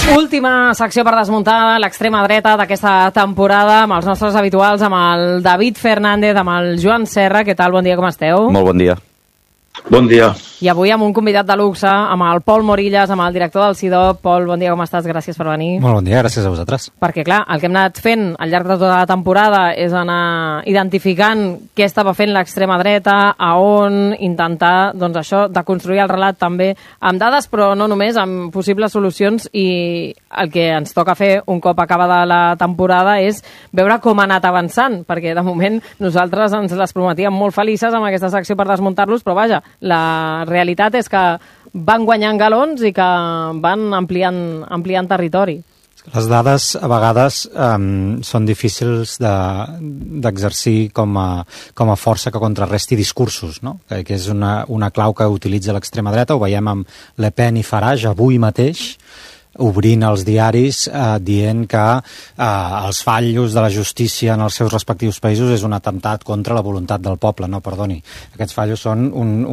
Última secció per desmuntar l'extrema dreta d'aquesta temporada amb els nostres habituals, amb el David Fernández, amb el Joan Serra. Què tal? Bon dia, com esteu? Molt bon dia. Bon dia. I avui amb un convidat de luxe, amb el Pol Morillas, amb el director del CIDOB. Pol, bon dia, com estàs? Gràcies per venir. Molt bon dia, gràcies a vosaltres. Perquè, clar, el que hem anat fent al llarg de tota la temporada és anar identificant què estava fent l'extrema dreta, a on, intentar, doncs això, de construir el relat també amb dades, però no només, amb possibles solucions, i el que ens toca fer un cop acabada la temporada és veure com ha anat avançant, perquè de moment nosaltres ens les prometíem molt felices amb aquesta secció per desmuntar-los, però vaja, la realitat és que van guanyant galons i que van ampliant territori. Les dades a vegades són difícils d'exercir com a força que contrarresti discursos, no? Que és una clau que utilitza l'extrema dreta. Ho veiem amb Le Pen i Farage avui mateix, obrint els diaris dient que els fallos de la justícia en els seus respectius països és un atemptat contra la voluntat del poble. No, perdoni. Aquests fallos són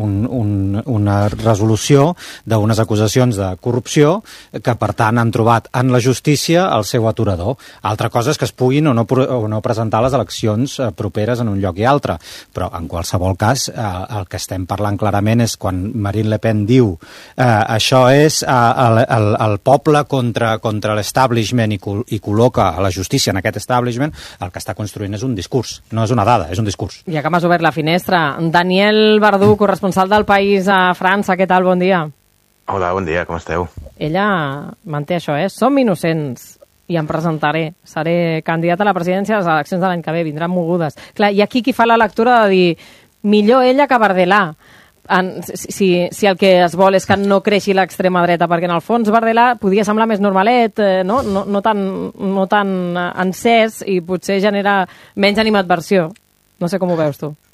una resolució d'unes acusacions de corrupció que, per tant, han trobat en la justícia el seu aturador. Altra cosa és que es puguin o no presentar les eleccions properes en un lloc i altre. Però, en qualsevol cas, el que estem parlant clarament és quan Marine Le Pen diu això és el poble contra l'establishment i col·loca a la justícia en aquest establishment, el que està construint és un discurs. No és una dada, és un discurs. Ja que m'has obert la finestra. Daniel Verdú, corresponsal del País a França, què tal? Bon dia. Hola, bon dia, com esteu? Ella manté això, som innocents i em presentaré. Seré candidata a la presidència a les eleccions de l'any que ve, vindran mogudes. Clar, i aquí qui fa la lectura de dir millor ella que Bardelà. Si el que es vol és que no creixi l'extrema dreta, perquè en el fons Bardelà podia semblar més normalet, no tan encès, i potser genera menys animadversió. No sé com ho veus tu.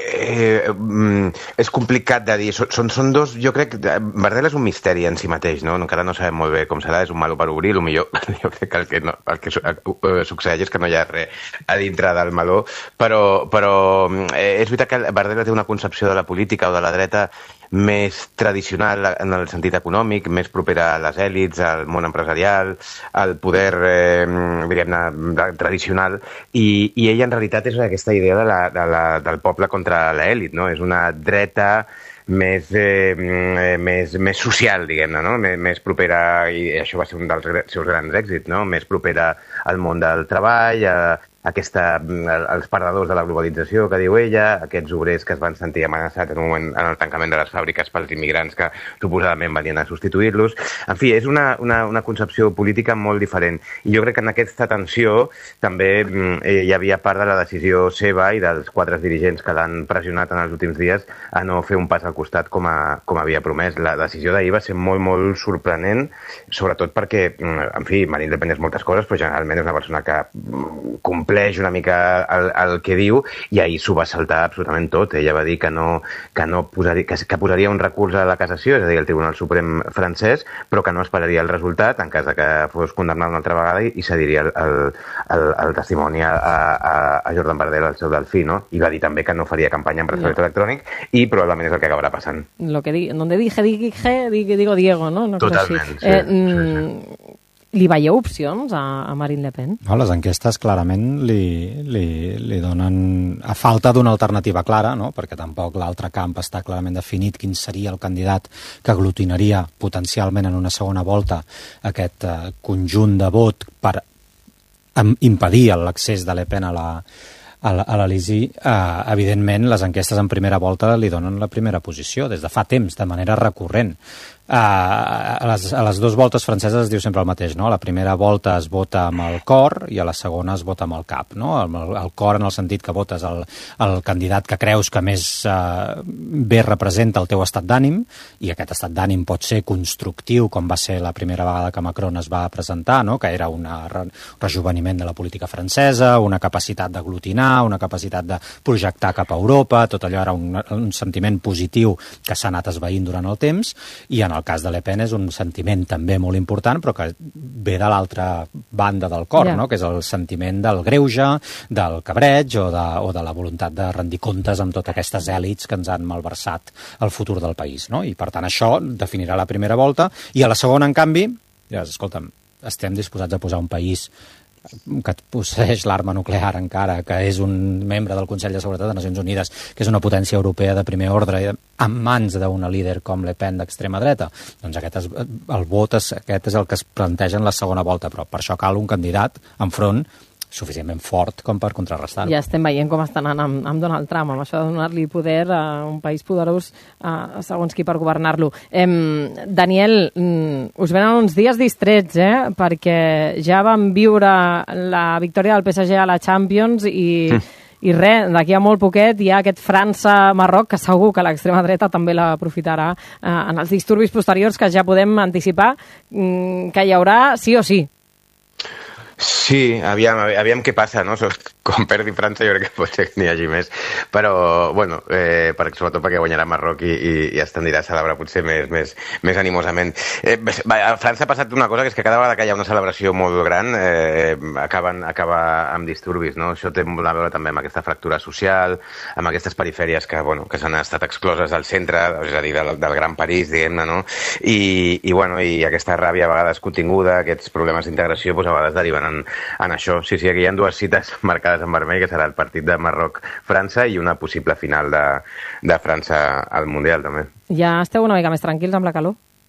És complicat de dir. Són dos, jo crec que Bardella és un misteri en si mateix, no? Encara no sabem molt bé com serà, és un malo per obrir, millor jo crec que el que succeeix és que no hi ha res a dintre del meló, però és veritat que Bardella té una concepció de la política o de la dreta més tradicional en el sentit econòmic, més propera a les èlits, al món empresarial, al poder tradicional, i ella en realitat és aquesta idea del poble contra l'èlit, no? És una dreta més social, diguem-ne, no? Més propera, i això va ser un dels seus grans èxits, no? Més propera al món del treball, els perdedors de la globalització, que diu ella, aquests obrers que es van sentir amenaçats en un moment en el tancament de les fàbriques pels immigrants que suposadament venien a substituir-los. En fi, és una concepció política molt diferent. I jo crec que en aquesta tensió també hi havia part de la decisió seva i dels 4 dirigents que l'han pressionat en els últims dies a no fer un pas al costat com havia promès. La decisió d'ahir va ser molt, molt sorprenent, sobretot perquè, en fi, Marine Le Pen és moltes coses, però generalment és una persona que compleix una mica el que diu, i ahir s'ho va saltar absolutament tot. Ella va dir que posaria un recurs a la cassació, és a dir, al Tribunal Suprem francès, però que no esperaria el resultat en cas de que fos condemnat una altra vegada i cediria el testimoni a Jordan Bardella, el seu delfí, no? I va dir també que no faria campanya en braçalet electrònic, i probablement és el que acabarà passant. Donde digo Diego, ¿no? Totalment, sí. Li veieu opcions a Marine Le Pen? No, les enquestes clarament li donen, a falta d'una alternativa clara, no? Perquè tampoc l'altre camp està clarament definit quin seria el candidat que aglutinaria potencialment en una segona volta aquest conjunt de vot per impedir l'accés de Le Pen a l'Elisi. Evidentment, les enquestes en primera volta li donen la primera posició des de fa temps, de manera recurrent. A les dues voltes franceses es diu sempre el mateix, no? A la primera volta es vota amb el cor i a la segona es vota amb el cap, no? El cor en el sentit que votes el candidat que creus que més bé representa el teu estat d'ànim, i aquest estat d'ànim pot ser constructiu, com va ser la primera vegada que Macron es va presentar, no? Que era un rejoveniment de la política francesa, una capacitat d'aglutinar, una capacitat de projectar cap a Europa, tot allò era un sentiment positiu que s'ha anat esvaint durant el temps, i en el cas de Le Pen és un sentiment també molt important, però que ve de l'altra banda del cor, no? Que és el sentiment del greuge, del cabreig o de la voluntat de rendir comptes amb totes aquestes èlits que ens han malversat el futur del país, no? I per tant això definirà la primera volta, i a la segona, en canvi, ja, escolta'm, estem disposats a posar un país que posseix l'arma nuclear encara, que és un membre del Consell de Seguretat de Nacions Unides, que és una potència europea de primer ordre, en mans d'una líder com Le Pen d'extrema dreta, doncs aquest és el que es planteja en la segona volta, però per això cal un candidat enfront suficientment fort com per contrarrestar-ho. Ja estem veient com estan anant amb Donald Trump, amb això de donar-li poder a un país poderós segons qui per governar-lo. Daniel, us venen uns dies distrets, perquè ja vam viure la victòria del PSG a la Champions i res, d'aquí a molt poquet hi ha aquest França-Marroc, que segur que l'extrema dreta també l'aprofitarà en els disturbis posteriors, que ja podem anticipar que hi haurà sí o sí. Sí, aviam què passa, no? Com perdi França jo crec que pot ser que n'hi hagi més, però, bueno, sobretot perquè guanyarà Marroc i es tendirà a celebrar potser més animosament. A França ha passat una cosa, que és que cada vegada que hi ha una celebració molt gran acaba amb disturbis, no? Això té molt a veure també amb aquesta fractura social, amb aquestes perifèries que s'han estat excloses del centre, és a dir, del Gran París, diguem-ne, no? I aquesta ràbia a vegades continguda, aquests problemes d'integració, a vegades deriven en això. Sí, aquí hi ha dues cites marcades en vermell, que serà el partit de Marroc-França i una possible final de França al Mundial, també. Ja esteu una mica més tranquils amb la calor?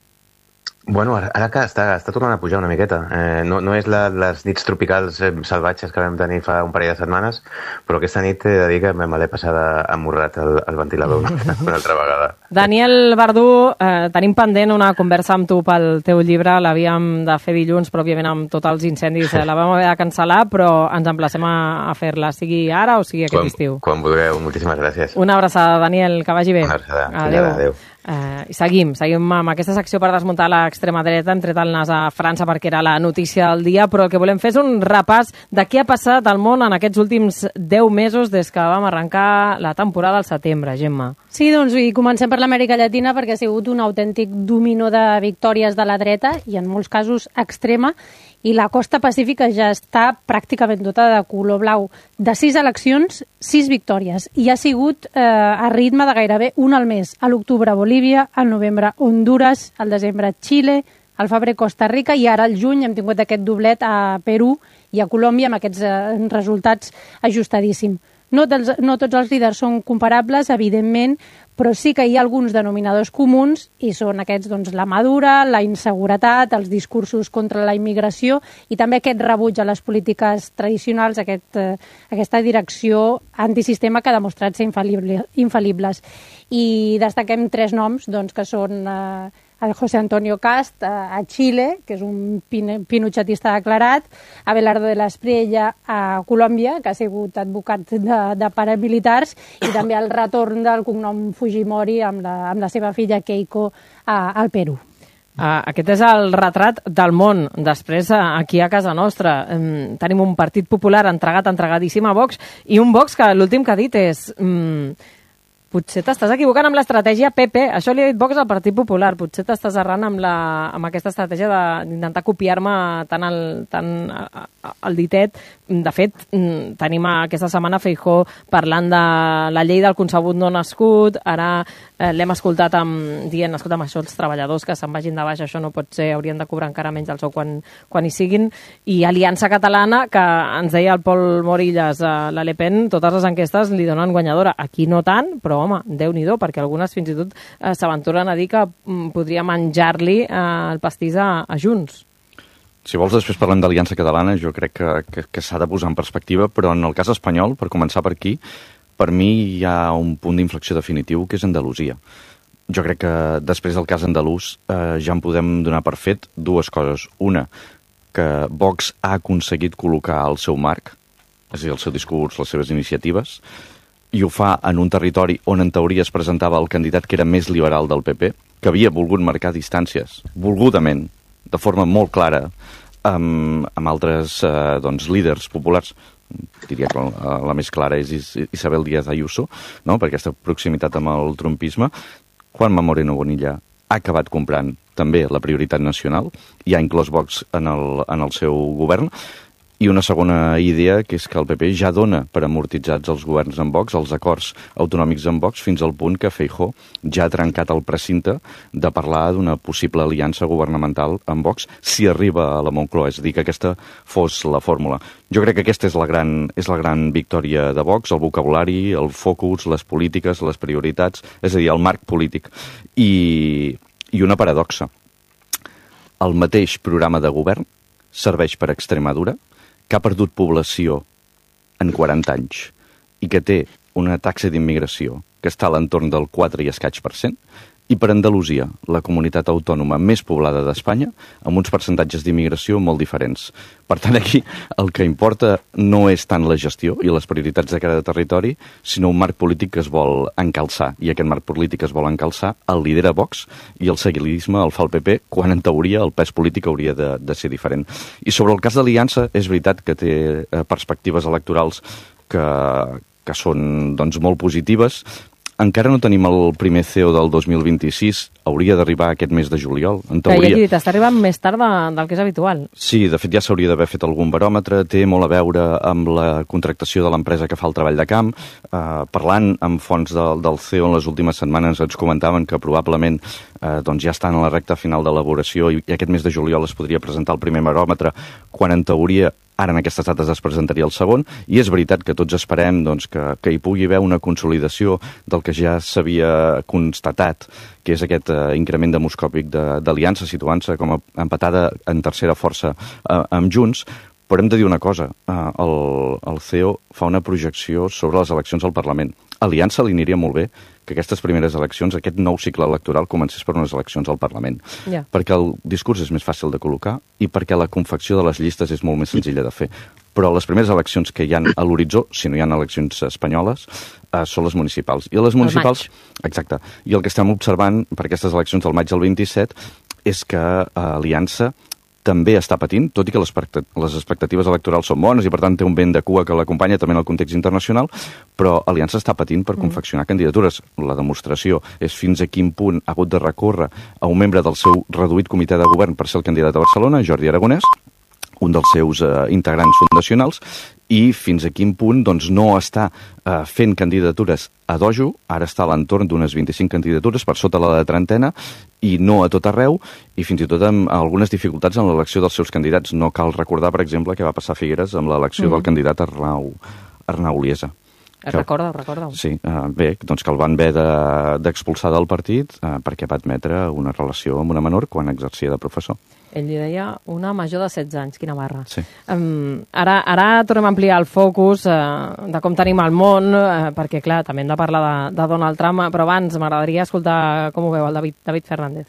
Bueno, ara que està tornant a pujar una miqueta. No és les nits tropicals salvatges que vam tenir fa un parell de setmanes, però aquesta nit he de dir que me l'he passada amorrat el ventilador una altra vegada. Daniel Verdú, tenim pendent una conversa amb tu pel teu llibre, l'havíem de fer dilluns, però òbviament amb tots els incendis la vam haver de cancel·lar, però ens emplacem a fer-la, sigui ara o sigui aquest estiu. Quan vulgueu, moltíssimes gràcies. Una abraçada, Daniel, que vagi bé. Una abraçada. Adéu. I seguim amb aquesta secció per desmuntar l'extrema dreta. Hem tret el nas a França perquè era la notícia del dia, però el que volem fer és un repàs de què ha passat al món en aquests últims 10 mesos des que vam arrencar la temporada al setembre, Gemma. Sí, doncs i comencem per l'Amèrica Llatina perquè ha sigut un autèntic dominó de victòries de la dreta i en molts casos extrema, i la costa pacífica ja està pràcticament dotada de color blau. De 6 eleccions, 6 victòries. I ha sigut a ritme de gairebé un al mes. A l'octubre Bolívia, al novembre Honduras, al desembre Xile, al febrer Costa Rica i ara al juny hem tingut aquest doblet a Perú i a Colòmbia amb aquests resultats ajustadíssims. No tots els líders són comparables, evidentment, però sí que hi ha alguns denominadors comuns i són aquests, doncs, la mà dura, la inseguretat, els discursos contra la immigració i també aquest rebuig a les polítiques tradicionals, aquesta direcció antisistema que ha demostrat ser infal·libles. I destaquem 3 noms, doncs, que són el José Antonio Cast a Xile, que és un pinochetista declarat, Abelardo de la Espriella a Colòmbia, que ha sigut advocat de paramilitars, i també el retorn del cognom Fujimori amb la seva filla Keiko al Perú. Aquest és el retrat del món. Després, aquí a casa nostra, tenim un Partit Popular entregadíssim a Vox, i un Vox que l'últim que ha dit és... potser t'estàs equivocant amb l'estratègia PP. Això li ha dit Vox al Partit Popular. Potser t'estàs errant amb aquesta estratègia d'intentar copiar-me tant el ditet. De fet, tenim aquesta setmana Feijóo parlant de la llei del concebut no nascut. Ara l'hem escoltat dient, escolta'm, això els treballadors que se'n vagin de baix, això no pot ser, haurien de cobrar encara menys el sou quan hi siguin. I Aliança Catalana, que ens deia el Pol Morillas, la Le Pen, totes les enquestes li donen guanyadora. Aquí no tant, però home, Déu-n'hi-do, perquè algunes fins i tot s'aventuren a dir que podria menjar-li el pastís a Junts. Si vols, després parlem d'Aliança Catalana. Jo crec que s'ha de posar en perspectiva, però en el cas espanyol, per començar per aquí, per mi hi ha un punt d'inflexió definitiu, que és Andalusia. Jo crec que després del cas andalús ja en podem donar per fet 2 coses. Una, que Vox ha aconseguit col·locar el seu marc, és a dir, el seu discurs, les seves iniciatives, i ho fa en un territori on en teoria es presentava el candidat que era més liberal del PP, que havia volgut marcar distàncies, volgudament, de forma molt clara, amb altres líders populars. Diria que la més clara és Isabel Díaz Ayuso, no? Per aquesta proximitat amb el trumpisme. Juanma Moreno Bonilla ha acabat comprant també la prioritat nacional i ha inclòs Vox en el seu govern. I una segona idea, que és que el PP ja dona per amortitzats els governs amb Vox, els acords autonòmics amb Vox, fins al punt que Feijóo ja ha trencat el precinte de parlar d'una possible aliança governamental amb Vox si arriba a la Moncloa, és a dir, que aquesta fos la fórmula. Jo crec que aquesta és la gran victòria de Vox, el vocabulari, el focus, les polítiques, les prioritats, és a dir, el marc polític. I una paradoxa. El mateix programa de govern serveix per Extremadura, que ha perdut població en 40 anys i que té una taxa d'immigració que està a l'entorn del 4 i escaig %, i per Andalusia, la comunitat autònoma més poblada d'Espanya, amb uns percentatges d'immigració molt diferents. Per tant, aquí el que importa no és tant la gestió i les prioritats de cada territori, sinó un marc polític que es vol encalçar. I aquest marc polític que es vol encalçar el lidera Vox i el seguidisme el fa el PP, quan en teoria el pes polític hauria de ser diferent. I sobre el cas d'Aliança, és veritat que té perspectives electorals que són doncs, molt positives. Encara no tenim el primer CEO del 2026, hauria d'arribar aquest mes de juliol, en teoria. Ja he dit, està arribant més tard del que és habitual. Sí, de fet ja s'hauria d'haver fet algun baròmetre, té molt a veure amb la contractació de l'empresa que fa el treball de camp. Parlant amb fonts del CEO en les últimes setmanes ens comentaven que probablement doncs ja estan a la recta final d'elaboració i aquest mes de juliol es podria presentar el primer baròmetre, quan en teoria ara en aquestes dates es presentaria el segon, i és veritat que tots esperem doncs, que hi pugui haver una consolidació del que ja s'havia constatat, que és aquest increment demoscòpic d'Aliança, situant-se com a empatada en tercera força amb Junts. Però hem de dir una cosa, el CEO fa una projecció sobre les eleccions al Parlament. A Aliança li aniria molt bé que aquestes primeres eleccions, aquest nou cicle electoral, comencés per unes eleccions al Parlament. Perquè el discurs és més fàcil de col·locar i perquè la confecció de les llistes és molt més senzilla de fer. Però les primeres eleccions que hi ha a l'horitzó, si no hi ha eleccions espanyoles, són les municipals. I les municipals, exacte. I el que estem observant per aquestes eleccions del maig del 27 és que Aliança també està patint, tot i que les expectatives electorals són bones i per tant té un vent de cua que l'acompanya també en el context internacional, però Aliança està patint per confeccionar candidatures. La demostració és fins a quin punt ha hagut de recórrer a un membre del seu reduït comitè de govern per ser el candidat a Barcelona, Jordi Aragonès, un dels seus integrants fundacionals, i fins a quin punt doncs, no està fent candidatures a dojo, ara està a l'entorn d'unes 25 candidatures per sota la de trentena, i no a tot arreu, i fins i tot amb algunes dificultats en l'elecció dels seus candidats. No cal recordar, per exemple, què va passar a Figueres amb l'elecció del candidat Arnau Liesa. Recorda-ho. Sí, bé, doncs que el van haver d'expulsar del partit perquè va admetre una relació amb una menor quan exercia de professor. Ell li deia una major de 16 anys, quina barra. Sí. Ara tornem a ampliar el focus de com tenim el món, perquè, clar, també hem de parlar de Donald Trump, però abans m'agradaria escoltar com ho veu el David Fernández.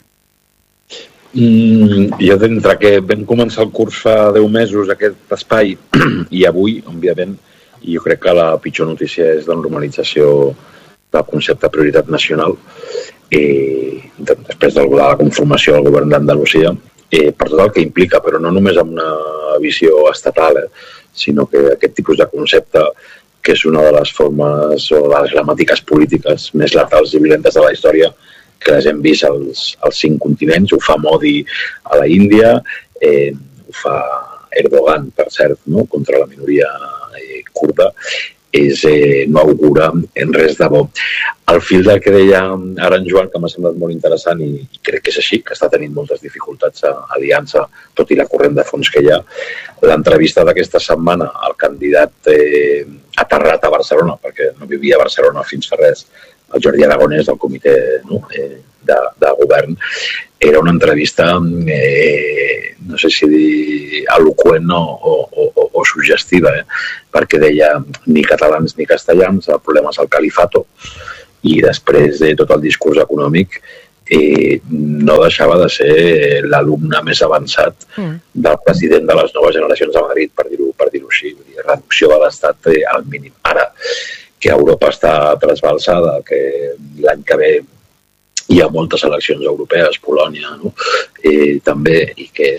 Jo, d'entre que vam començar el curs fa 10 mesos, aquest espai, i avui, òbviament, jo crec que la pitjor notícia és la normalització del concepte de prioritat nacional després de la conformació del govern d'Andalusia, per tot el que implica, però no només amb una visió estatal, sinó que aquest tipus de concepte, que és una de les formes o de les gramàtiques polítiques més letals i violentes de la història, que les hem vist als 5 continents, ho fa Modi a la Índia, ho fa Erdogan, per cert, no? Contra la minoria kurda, no augura en res de bo. Al fil del que deia ara en Joan, que m'ha semblat molt interessant i crec que és així, que està tenint moltes dificultats a Aliança, tot i la corrent de fons que hi ha, l'entrevista d'aquesta setmana al candidat aterrat a Barcelona, perquè no vivia a Barcelona fins fa res, el Jordi Aragonès del comitè de govern, era una entrevista, no sé si dir eloqüent o suggestiva, perquè deia ni catalans ni castellans, el problema és el califato, i després de tot el discurs econòmic no deixava de ser l'alumne més avançat del president de les noves generacions de Madrid, per dir-ho així, reducció de l'Estat al mínim. Ara, que Europa està trasbalsada, que l'any que ve hi ha moltes eleccions europees, Polònia, no? També, i que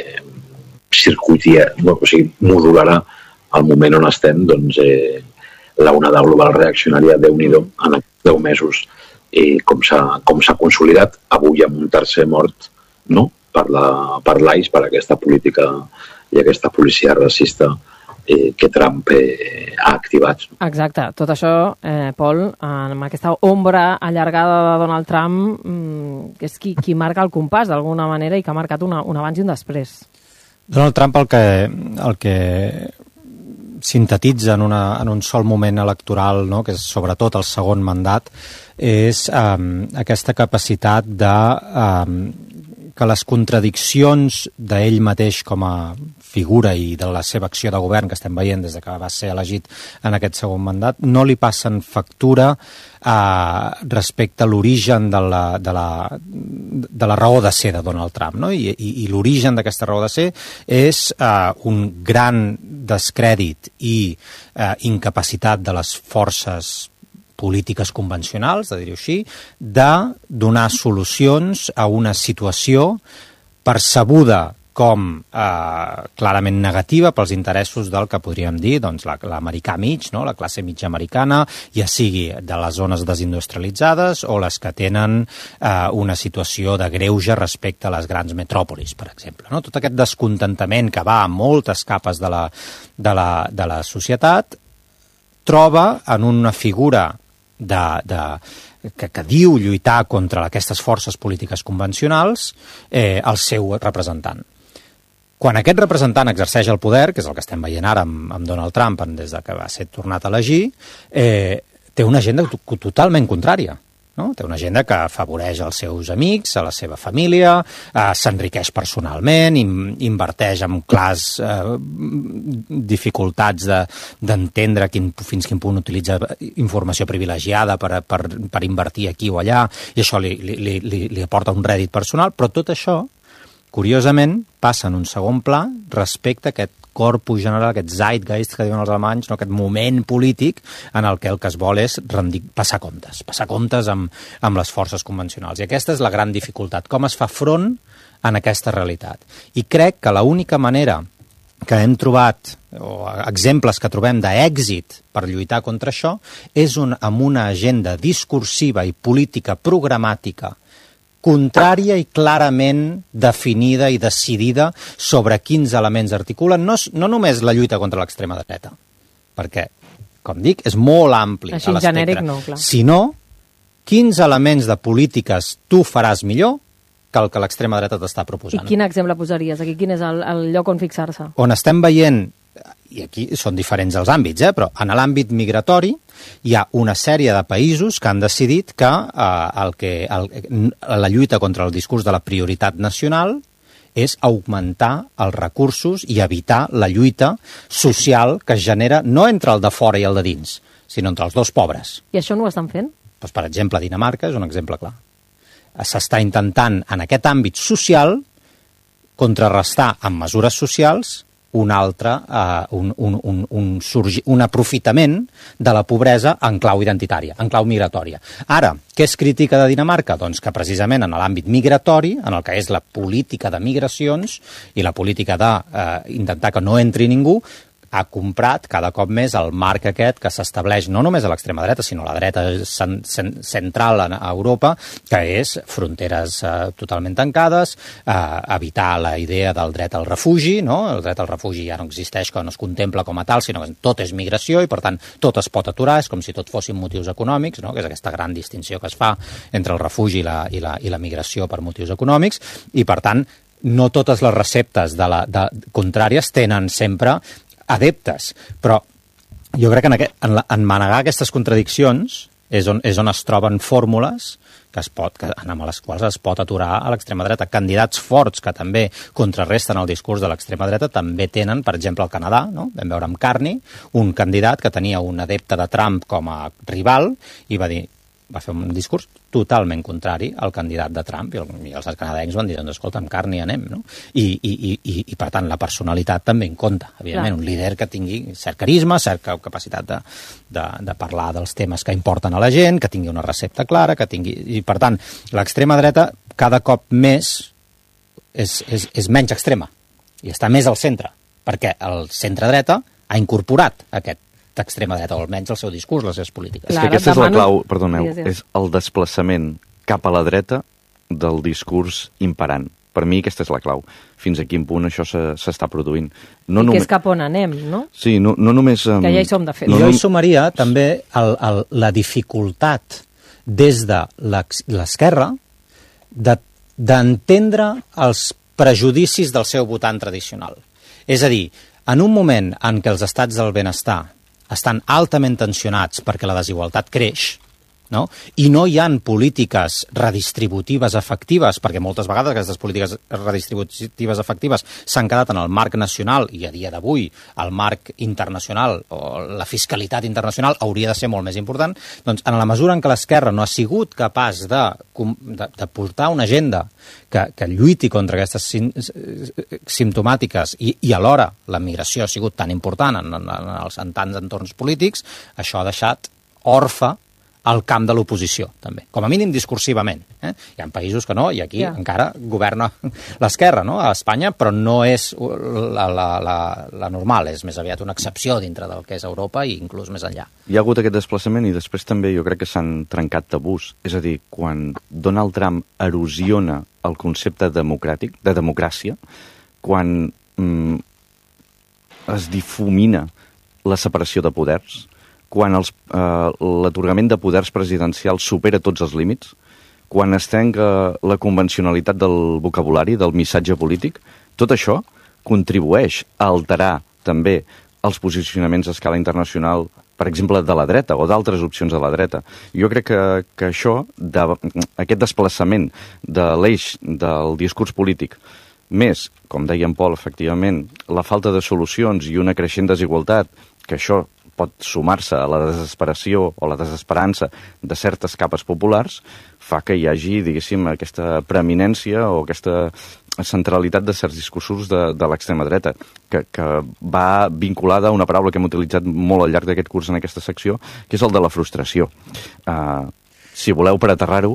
modularà el moment on estem, doncs l'onada global reaccionària, Déu-n'hi-do, en aquests 10 mesos, com s'ha consolidat, avui amb un tercer mort, no? Per l'AIS, per aquesta política i aquesta policia racista que Trump ha activat. Exacte. Tot això, Pol, amb aquesta ombra allargada de Donald Trump, que és qui marca el compàs d'alguna manera i que ha marcat un abans i un després. Donald Trump el que sintetitza en un sol moment electoral, no?, que és sobretot el segon mandat, és aquesta capacitat de que les contradiccions d'ell mateix com a figura i de la seva acció de govern que estem veient des que va ser elegit en aquest segon mandat no li passen factura respecte a l'origen de la raó de ser de Donald Trump, no? I l'origen d'aquesta raó de ser és un gran descrèdit i incapacitat de les forces polítiques convencionals, de dir-ho així, de donar solucions a una situació percebuda com clarament negativa pels interessos del que podríem dir l'americà mig, no? La classe mitja americana, ja sigui de les zones desindustrialitzades o les que tenen una situació de greuge respecte a les grans metròpolis, per exemple. No? Tot aquest descontentament que va a moltes capes de la societat troba en una figura que diu lluitar contra aquestes forces polítiques convencionals el seu representant. Quan aquest representant exerceix el poder, que és el que estem veient ara amb Donald Trump des que va ser tornat a elegir, té una agenda totalment contrària. No? Té una agenda que afavoreix els seus amics, a la seva família, s'enriqueix personalment, inverteix en clars dificultats d'entendre fins quin punt utilitza informació privilegiada per invertir aquí o allà, i això li aporta un rèdit personal, però tot això, curiosament, passa en un segon pla respecte a aquest corpus general, aquest zeitgeist que diuen els alemanys, no? Aquest moment polític en el que es vol és passar comptes amb les forces convencionals. I aquesta és la gran dificultat, com es fa front en aquesta realitat. I crec que l'única manera que hem trobat, o exemples que trobem d'èxit per lluitar contra això, és amb una agenda discursiva i política programàtica contrària i clarament definida i decidida sobre quins elements articulen, no només la lluita contra l'extrema dreta, perquè, com dic, és molt ampli així a l'espectre, genèric, no, clar, sinó quins elements de polítiques tu faràs millor que el que l'extrema dreta t'està proposant. I quin exemple posaries aquí? Quin és el lloc on fixar-se? On estem veient, i aquí són diferents els àmbits, però en l'àmbit migratori hi ha una sèrie de països que han decidit que la lluita contra el discurs de la prioritat nacional és augmentar els recursos i evitar la lluita social que es genera no entre el de fora i el de dins, sinó entre els dos pobres. I això no ho estan fent? Doncs, per exemple, Dinamarca és un exemple clar. S'està intentant, en aquest àmbit social, contrarrestar amb mesures socials un aprofitament de la pobresa en clau identitària, en clau migratòria. Ara, què es critica de Dinamarca? Doncs que precisament en l'àmbit migratori, en el que és la política de migracions i la política d'intentar que no entri ningú, ha comprat cada cop més el marc aquest que s'estableix no només a l'extrema dreta, sinó a la dreta central a Europa, que és fronteres totalment tancades, evitar la idea del dret al refugi, no? El dret al refugi ja no existeix, que no es contempla com a tal, sinó que tot és migració i, per tant, tot es pot aturar, és com si tot fossin motius econòmics, no? Que és aquesta gran distinció que es fa entre el refugi i la migració per motius econòmics, i, per tant, no totes les receptes contràries tenen sempre adeptes, però jo crec que en manegar aquestes contradiccions és on es troben fórmules amb les quals es pot aturar a l'extrema dreta. Candidats forts que també contrarresten el discurs de l'extrema dreta també tenen, per exemple, al Canadà, no? Vam veure amb Carney, un candidat que tenia un adepte de Trump com a rival i va fer un discurs totalment contrari al candidat de Trump, i els canadencs van dir, doncs escolta, amb Carney anem, no? I per tant, la personalitat també en compta, evidentment, un líder que tingui cert carisma, certa capacitat de parlar dels temes que importen a la gent, que tingui una recepta clara, i per tant, l'extrema dreta cada cop més és menys extrema, i està més al centre, perquè el centre-dreta ha incorporat aquest d'extrema dreta, o almenys el seu discurs, les seves polítiques. És que aquesta és la clau, perdoneu, és el desplaçament cap a la dreta del discurs imperant. Per mi aquesta és la clau. Fins a quin punt això s'està produint. Que és cap on anem, no? Sí, no només... Que ja hi som, de fet. Jo hi sumaria també la dificultat des de l'esquerra d'entendre els prejudicis del seu votant tradicional. És a dir, en un moment en què els estats del benestar estan altament tensionats perquè la desigualtat creix, no? I no hi ha polítiques redistributives efectives, perquè moltes vegades aquestes polítiques redistributives efectives s'han quedat en el marc nacional i a dia d'avui el marc internacional o la fiscalitat internacional hauria de ser molt més important, doncs en la mesura en què l'esquerra no ha sigut capaç de portar una agenda que lluiti contra aquestes simptomàtiques i alhora la migració ha sigut tan important en tants entorns polítics, això ha deixat orfe al camp de l'oposició, també. Com a mínim discursivament. Hi ha països que no, i aquí encara governa l'esquerra, no? A Espanya, però no és la normal, és més aviat una excepció dintre del que és Europa i inclús més enllà. Hi ha hagut aquest desplaçament i després també jo crec que s'han trencat tabús. És a dir, quan Donald Trump erosiona el concepte democràtic, de democràcia, quan es difumina la separació de poders, quan l'atorgament de poders presidencials supera tots els límits, quan es trenca la convencionalitat del vocabulari, del missatge polític, tot això contribueix a alterar també els posicionaments a escala internacional, per exemple, de la dreta o d'altres opcions de la dreta. Jo crec que això, aquest desplaçament de l'eix del discurs polític, més, com deia en Pol, efectivament, la falta de solucions i una creixent desigualtat, que això pot sumar-se a la desesperació o la desesperança de certes capes populars, fa que hi hagi, diguéssim, aquesta preeminència o aquesta centralitat de certs discursos de l'extrema dreta, que va vinculada a una paraula que hem utilitzat molt al llarg d'aquest curs en aquesta secció, que és el de la frustració. Si voleu, per aterrar-ho,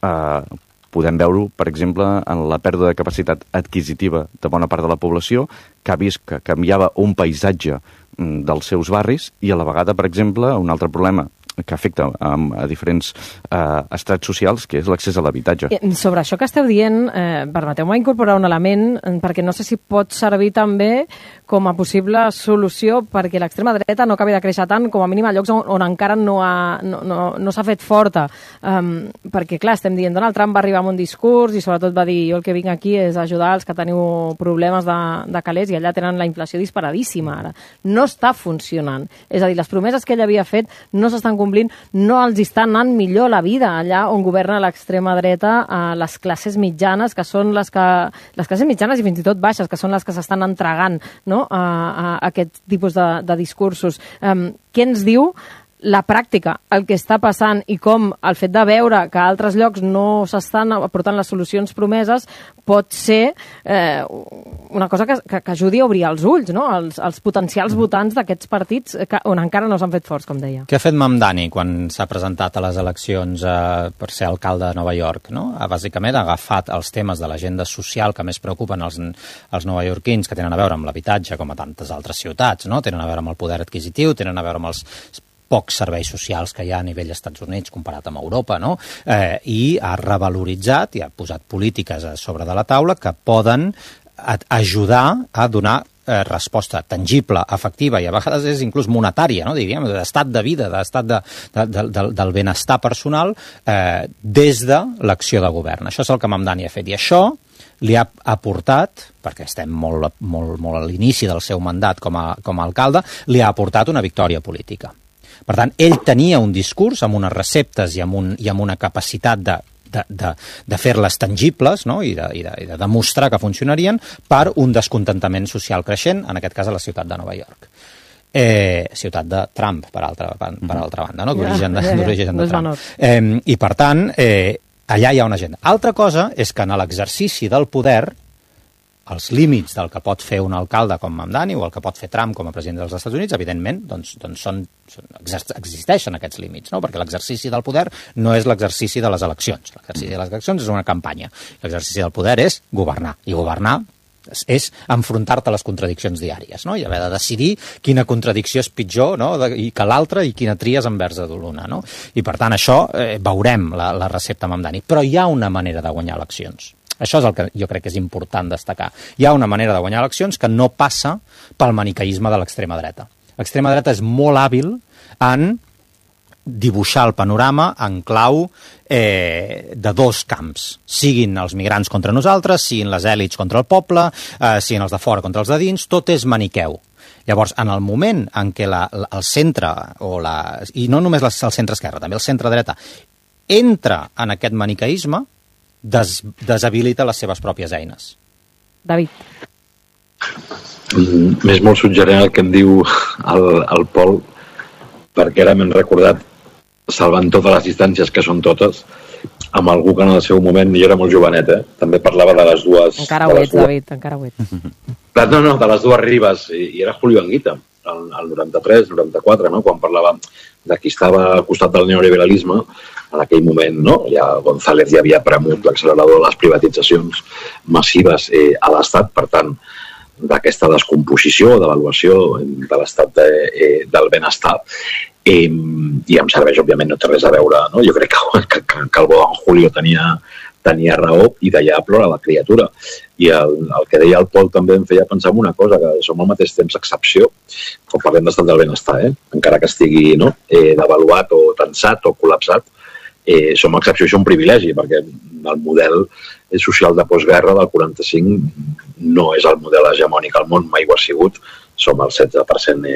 podem veure-ho, per exemple, en la pèrdua de capacitat adquisitiva de bona part de la població, que ha vist que canviava un paisatge dels seus barris i a la vegada, per exemple, un altre problema que afecta a diferents estrats socials, que és l'accés a l'habitatge. Sobre això que esteu dient, permeteu-me incorporar un element, perquè no sé si pot servir també com a possible solució perquè l'extrema dreta no acabi de créixer tant, com a mínim a llocs on encara no s'ha fet forta. Perquè, clar, estem dient, Donald Trump va arribar amb un discurs i sobretot va dir, jo el que vinc aquí és ajudar els que teniu problemes de calés i allà tenen la inflació disparadíssima ara. No està funcionant. És a dir, les promeses que ell havia fet no s'estan complint, no els està anant millor la vida allà on governa l'extrema dreta a les classes mitjanes, que són les classes mitjanes i fins i tot baixes, que són les que s'estan entregant, no?, a aquest tipus de discursos. Què ens diu la pràctica, el que està passant i com el fet de veure que a altres llocs no s'estan aportant les solucions promeses pot ser una cosa que ajudi a obrir els ulls, no?, als potencials votants d'aquests partits on encara no s'han fet forts, com deia. Què ha fet Mamdani quan s'ha presentat a les eleccions per ser alcalde de Nova York? No? Bàsicament ha agafat els temes de l'agenda social que més preocupen els novaiorquins, que tenen a veure amb l'habitatge, com a tantes altres ciutats, no? Tenen a veure amb el poder adquisitiu, tenen a veure amb els pocs serveis socials que hi ha a nivell Estats Units comparat amb Europa, no? I ha revaloritzat i ha posat polítiques a sobre de la taula que poden ajudar a donar resposta tangible, efectiva i a vegades és inclús monetària, no? Diríem, d'estat de vida, d'estat del benestar personal des de l'acció de govern. Això és el que Mamdani ha fet i això li ha aportat, perquè estem molt a l'inici del seu mandat com a alcalde, li ha aportat una victòria política. Per tant, ell tenia un discurs amb unes receptes i amb una capacitat de fer-les tangibles, no?, i de demostrar que funcionarien per un descontentament social creixent, en aquest cas a la ciutat de Nova York. Ciutat de Trump, per altra banda, no?, d'origen de Trump. I, per tant, allà hi ha una agenda. Altra cosa és que en l'exercici del poder els límits del que pot fer un alcalde com Mamdani o el que pot fer Trump com a president dels Estats Units, evidentment, doncs existeixen aquests límits, no? Perquè l'exercici del poder no és l'exercici de les eleccions. L'exercici de les eleccions és una campanya. L'exercici del poder és governar. I governar és enfrontar-te a les contradiccions diàries, no? I haver de decidir quina contradicció és pitjor, no?, que l'altra i quina tries envers de l'una, no? I, per tant, això veurem la recepta Mamdani. Però hi ha una manera de guanyar eleccions. Això és el que jo crec que és important destacar. Hi ha una manera de guanyar eleccions que no passa pel maniqueisme de l'extrema dreta. L'extrema dreta és molt hàbil en dibuixar el panorama en clau de dos camps. Siguin els migrants contra nosaltres, siguin les èlits contra el poble, siguin els de fora contra els de dins, tot és maniqueu. Llavors, en el moment en què el centre, i no només el centre esquerra, també el centre dreta, entra en aquest maniqueisme, deshabilita les seves pròpies eines. David. M'és molt suggerent el que em diu el Pol, perquè ara m'hem recordat, salvant totes les distàncies, que són totes, amb algú que en el seu moment, jo era molt jovenet, també parlava de les dues... Encara ho ets, David, encara ho ets. No, de les dues ribes, i era Julio Anguita, el 93, 94, no? Quan parlava de qui estava al costat del neoliberalisme, en aquell moment, no? Ja González ja havia premut l'accelerador de les privatitzacions massives a l'Estat, per tant, d'aquesta descomposició, devaluació de l'estat del benestar, i em serveix, òbviament, no té res a veure, no? Jo crec que el bon Julio tenia raó i d'allà plora la criatura. I el que deia el Pol també em feia pensar en una cosa, que som al mateix temps excepció, quan parlem d'estat del benestar, encara que estigui devaluat o tensat o col·lapsat, som excepció i som privilegi, perquè el model social de postguerra del 45 no és el model hegemònic al món, mai ho ha sigut, som el 16%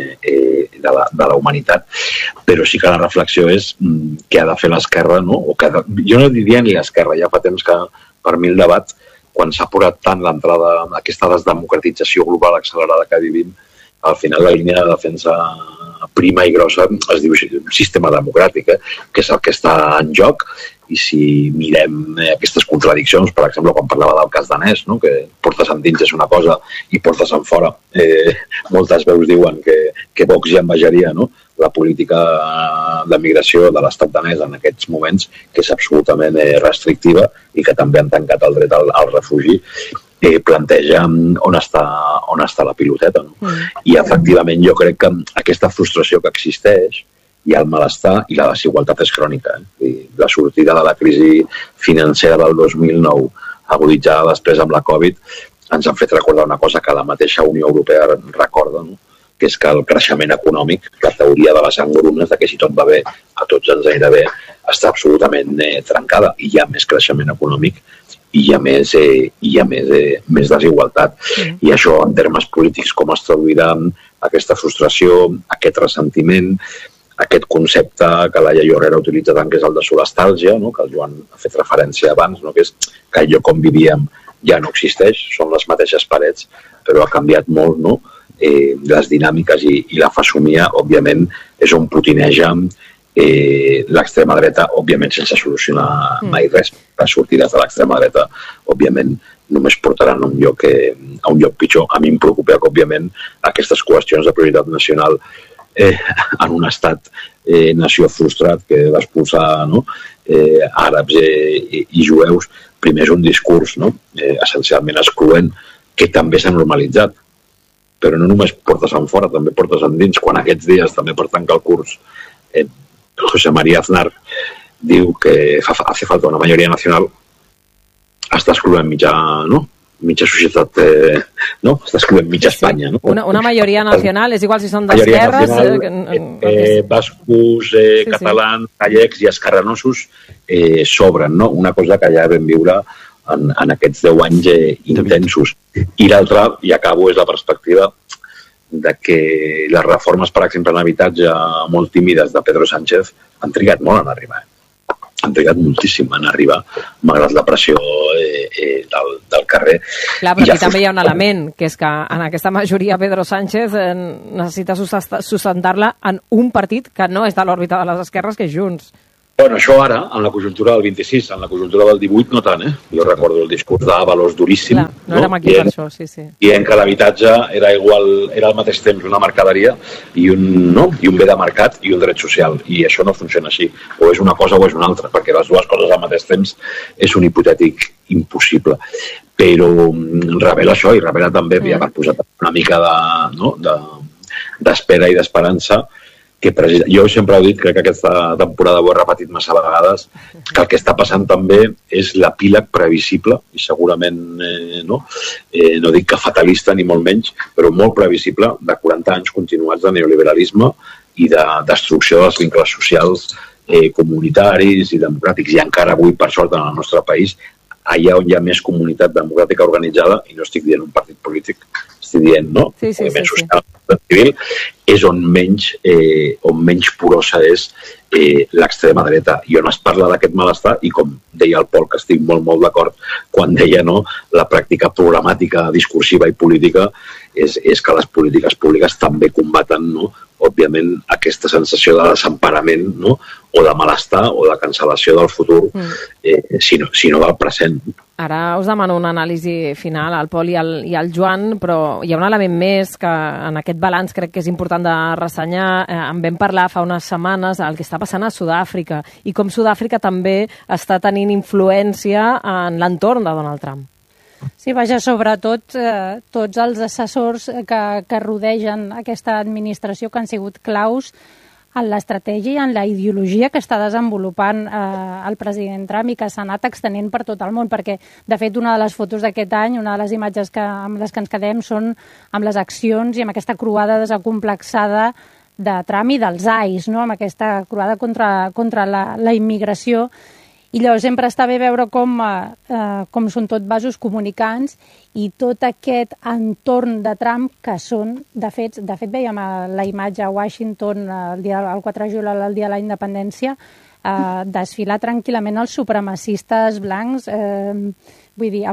de la humanitat, però sí que la reflexió és què ha de fer l'esquerra, no? Jo no diria ni l'esquerra, ja fa temps que per mi el debat, quan s'ha apurat tant l'entrada, aquesta desdemocratització global accelerada que vivim, al final la línia de defensa prima i grossa es diu sistema democràtic, que és el que està en joc, i si mirem aquestes contradiccions, per exemple, quan parlava del cas danès, no? Que portes endins és una cosa i portes en fora. Moltes veus diuen que Vox ja envejaria, no? La política de migració de l'estat danès en aquests moments, que és absolutament restrictiva i que també han tancat el dret al refugi, planteja on està la piloteta. No? I efectivament jo crec que aquesta frustració que existeix i el malestar i la desigualtat és crònica. La sortida de la crisi financera del 2009, aguditzada després amb la Covid, ens han fet recordar una cosa que la mateixa Unió Europea recorda, no? Que és que el creixement econòmic, la teoria de les engrunes, que si tot va bé, a tots ens anirà bé, està absolutament trencada. I hi ha més creixement econòmic i hi ha més desigualtat. I això, en termes polítics, com es traduirà aquesta frustració, aquest ressentiment, aquest concepte que la Laia Herrera utilitza tant, que és el de solastàlgia, no? Que el Joan ha fet referència abans, no? Que és que allò com vivíem ja no existeix, són les mateixes parets, però ha canviat molt, no? Les dinàmiques i la fesomia, òbviament, és on potineja l'extrema dreta, òbviament sense solucionar mai res. Les sortides de l'extrema dreta, òbviament, només portaran a un lloc pitjor. A mi em preocupa que, òbviament, aquestes qüestions de prioritat nacional en un estat nació frustrat que va expulsar àrabs i jueus, primer és un discurs essencialment excloent, que també s'ha normalitzat, però no només portes en fora, també portes en dins. Quan aquests dies, també per tancar el curs, José María Aznar diu que hace falta una mayoría nacional, està excloent mitja societat, està excloent mitja Espanya. No? Una majoria nacional, és igual si són d'esquerres... Bascos, catalans, gallecs i esquerranosos s'obren, no? Una cosa que ja vam viure en aquests 10 anys intensos. I l'altra, i acabo, és la perspectiva de que les reformes, per exemple, en habitatge molt tímides de Pedro Sánchez han trigat molt en arribar. Han trigat moltíssim en arribar, malgrat la pressió del carrer. Clar, però aquí també hi ha un element, que és que en aquesta majoria Pedro Sánchez necessita sustentar-la en un partit que no és de l'òrbita de les esquerres, que és Junts. Bueno, això ara, en la conjuntura del 26, en la conjuntura del 18, no tant, Jo recordo el discurs d'Ábalos duríssim. Clar, no érem aquí per això, sí. Dient que l'habitatge era al mateix temps una mercaderia i un bé de mercat i un dret social. I això no funciona així. O és una cosa o és una altra, perquè les dues coses al mateix temps és un hipotètic impossible. Però revela això, i revela també, ja per posar una mica d'espera i d'esperança, jo sempre he dit, crec que aquesta temporada ho he repetit massa vegades, que el que està passant també és l'epíleg previsible, i segurament no dic que fatalista ni molt menys, però molt previsible, de 40 anys continuats de neoliberalisme i de destrucció dels vincles socials comunitaris i democràtics, i encara avui, per sort, en el nostre país, allà on hi ha més comunitat democràtica organitzada, i no estic dient un partit polític, estic dient, no? Moviment social, civil, és on menys porosa és l'extrema dreta, i on es parla d'aquest malestar, i com deia el Pol, que estic molt, molt d'acord, quan deia la pràctica programàtica, discursiva i política, és que les polítiques públiques també combaten, òbviament, aquesta sensació de desemparament, o de malestar, o de cancel·lació del futur, sinó del present. Ara us demano una anàlisi final al Pol i al Joan, però hi ha un element més que en aquest balanç crec que és important de ressenyar. En vam parlar fa unes setmanes el que està passant a Sud-àfrica i com Sud-àfrica també està tenint influència en l'entorn de Donald Trump. Sí, vaja, sobretot tots els assessors que rodegen aquesta administració que han sigut claus en l'estratègia i en la ideologia que està desenvolupant el president Trump i que s'ha anat extenent per tot el món, perquè, de fet, una de les fotos d'aquest any, una de les imatges amb les que ens quedem són amb les accions i amb aquesta croada desacomplexada de Trump i dels ais, amb aquesta croada contra la immigració. I llavors sempre està bé veure com són tot vasos comunicants i tot aquest entorn de Trump que són, de fet veiem la imatge a Washington el 4 de juliol, el dia de la independència, desfilar tranquil·lament els supremacistes blancs, vull dir,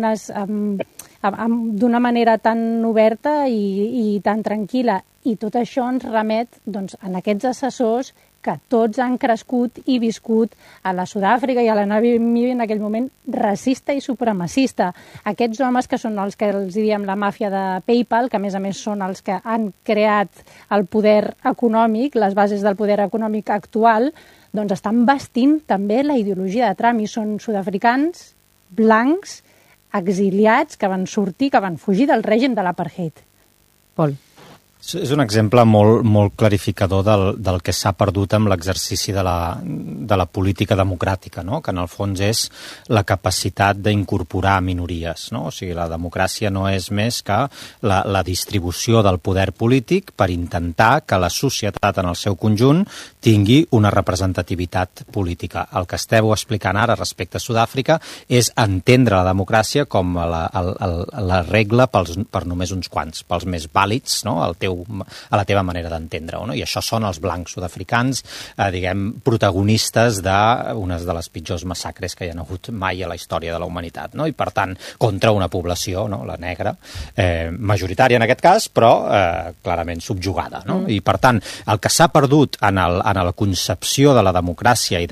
d'una manera tan oberta i tan tranquil·la. I tot això ens remet en aquests assessors que tots han crescut i viscut a la Sud-àfrica i a la Namíbia en aquell moment racista i supremacista. Aquests homes que són els que els diem la màfia de PayPal, que a més són els que han creat el poder econòmic, les bases del poder econòmic actual, doncs estan vestint també la ideologia de Trump i són sud-africans, blancs, exiliats, que van sortir, que van fugir del règim de l'apartheid. Pol. És un exemple molt clarificador del que s'ha perdut amb l'exercici de la política democràtica, que en el fons és la capacitat d'incorporar minories. O sigui, la democràcia no és més que la distribució del poder polític per intentar que la societat en el seu conjunt tingui una representativitat política. El que esteu explicant ara respecte a Sud-àfrica és entendre la democràcia com la regla per només uns quants, pels més vàlids, a la teva manera d'entendre-ho, i això són els blancs sud-africans, protagonistes d'unes de les pitjors massacres que hi ha hagut mai a la història de la humanitat, i per tant, contra una població, la negra, majoritària en aquest cas, però clarament subjugada, i per tant, el que s'ha perdut en la concepció de la democràcia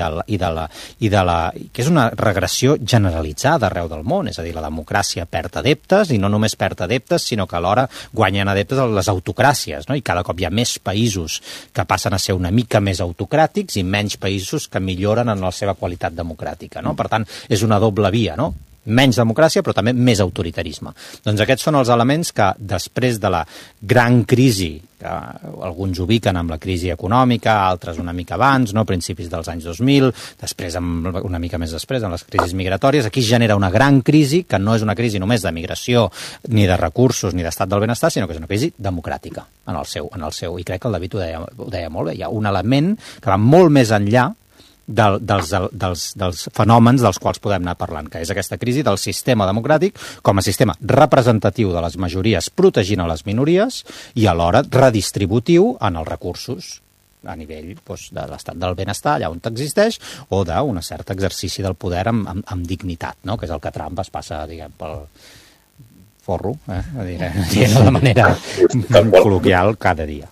que és una regressió generalitzada arreu del món, és a dir, la democràcia perd adeptes, i no només perd adeptes, sinó que alhora guanyen adeptes a les autocràcies, i cada cop hi ha més països que passen a ser una mica més autocràtics i menys països que milloren en la seva qualitat democràtica. Per tant, és una doble via, menys democràcia, però també més autoritarisme. Doncs aquests són els elements que, després de la gran crisi, que alguns ubiquen amb la crisi econòmica, altres una mica abans, principis dels anys 2000, després, una mica més després, amb les crisis migratòries, aquí genera una gran crisi, que no és una crisi només de migració, ni de recursos, ni d'estat del benestar, sinó que és una crisi democràtica en el seu. I crec que el David ho deia molt bé. Hi ha un element que va molt més enllà dels fenòmens dels quals podem anar parlant, que és aquesta crisi del sistema democràtic com a sistema representatiu de les majories protegint a les minories i alhora redistributiu en els recursos a nivell de l'estat del benestar, allà on existeix, o d'un cert exercici del poder amb dignitat, que és el que Trump es passa, pel forro, de manera col·loquial cada dia.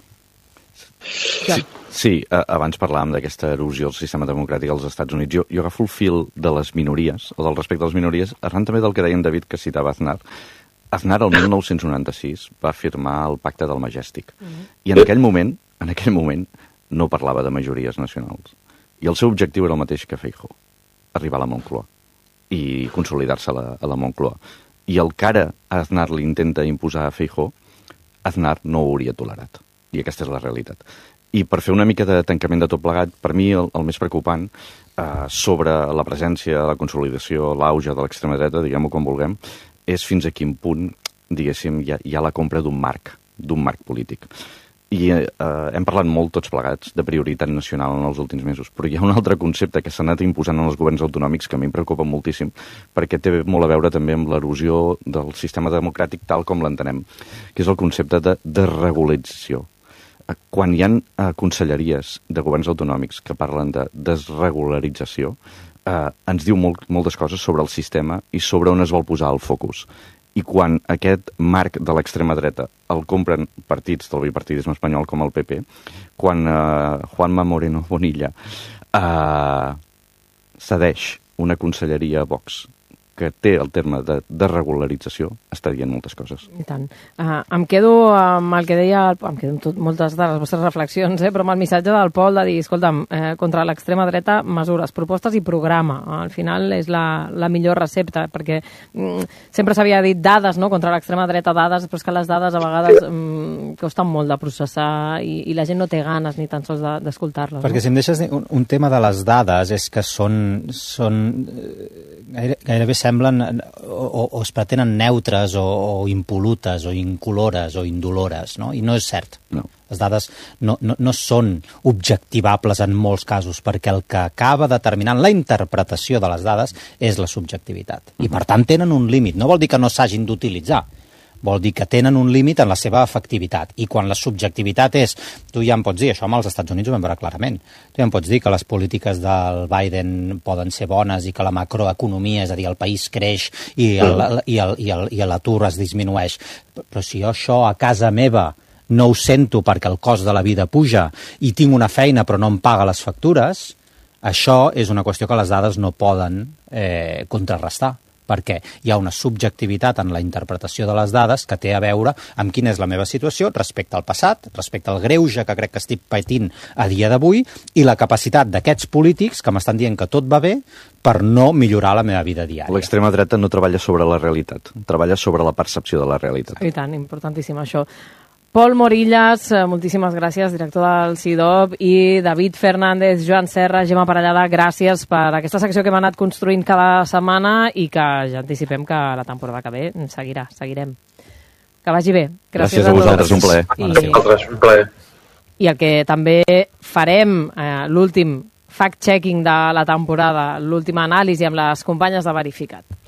Sí, abans parlàvem d'aquesta erosió del sistema democràtic als Estats Units. Jo agafo el fil de les minories, o del respecte a les minories, arran també del que deia en David, que citava Aznar. Aznar, el 1996, va firmar el Pacte del Majestic. I en aquell moment, no parlava de majories nacionals. I el seu objectiu era el mateix que Feijóo, arribar a la Moncloa i consolidar-se a la Moncloa. I el que ara Aznar li intenta imposar a Feijóo, Aznar no ho hauria tolerat. I aquesta és la realitat. I per fer una mica de tancament de tot plegat, per mi el més preocupant sobre la presència, la consolidació, l'auge de l'extrema dreta, diguem-ho com vulguem, és fins a quin punt, diguéssim, hi ha la compra d'un marc polític. I hem parlat molt tots plegats de prioritat nacional en els últims mesos, però hi ha un altre concepte que s'ha anat imposant en els governs autonòmics que a mi em preocupa moltíssim, perquè té molt a veure també amb l'erosió del sistema democràtic tal com l'entenem, que és el concepte de desregularització. Quan hi ha conselleries de governs autonòmics que parlen de desregularització, ens diu moltes coses sobre el sistema i sobre on es vol posar el focus. I quan aquest marc de l'extrema dreta el compren partits del bipartidisme espanyol com el PP, quan Juanma Moreno Bonilla cedeix una conselleria a Vox que té el terme de regularització, està dient moltes coses. I tant. Em quedo amb el que deia, em quedo amb moltes de les vostres reflexions, però amb el missatge del Pol de dir, escolta'm, contra l'extrema dreta, mesures, propostes i programa. Al final és la millor recepta, perquè sempre s'havia dit dades, no?, contra l'extrema dreta, dades, però és que les dades a vegades costen molt de processar i la gent no té ganes ni tan sols d'escoltar-les. Perquè si em deixes dir, un tema de les dades és que són gairebé semblen o es pretenen neutres o impolutes o incolores o indolores, no? I no és cert. No. Les dades no són objectivables en molts casos, perquè el que acaba determinant la interpretació de les dades és la subjectivitat. I per tant tenen un límit. No vol dir que no s'hagin d'utilitzar, vol dir que tenen un límit en la seva efectivitat. I quan la subjectivitat és, tu ja em pots dir, això amb els Estats Units ho vam veure clarament, tu ja em pots dir que les polítiques del Biden poden ser bones i que la macroeconomia, és a dir, el país creix i l'atur es disminueix. Però si jo això a casa meva no ho sento perquè el cost de la vida puja i tinc una feina però no em paga les factures, això és una qüestió que les dades no poden contrarrestar, perquè hi ha una subjectivitat en la interpretació de les dades que té a veure amb quina és la meva situació respecte al passat, respecte al greuge que crec que estic patint a dia d'avui i la capacitat d'aquests polítics que m'estan dient que tot va bé per no millorar la meva vida diària. L'extrema dreta no treballa sobre la realitat, treballa sobre la percepció de la realitat. I tant, importantíssim això. Pol Morillas, moltíssimes gràcies, director del CIDOB, i David Fernández, Joan Serra, Gemma Parellada, gràcies per aquesta secció que hem anat construint cada setmana i que ja anticipem que la temporada que ve seguirem. Que vagi bé. Gràcies a vosaltres, un plaer. Un plaer. I el que també farem, l'últim fact-checking de la temporada, l'última anàlisi amb les companyes de Verificat.